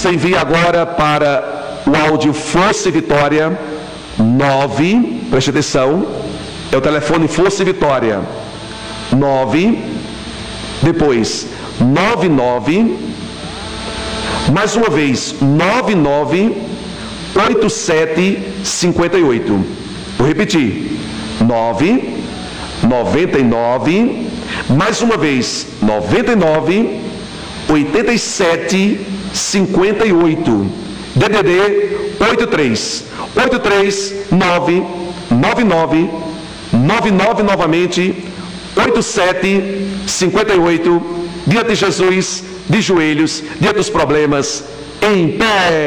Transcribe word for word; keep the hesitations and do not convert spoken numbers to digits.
Você envia agora para o áudio Força e Vitória nove, preste atenção, é o telefone Força e Vitória nove, depois nove nove, mais uma vez nove nove oito sete cinco oito. Vou repetir, nove noventa e nove, mais uma vez noventa e nove oitenta e sete cinquenta e oito, D D D oitenta e três oitenta e três nove nove nove nove nove novamente oitenta e sete cinquenta e oito. Diante de Jesus, de joelhos, diante dos problemas, em pé.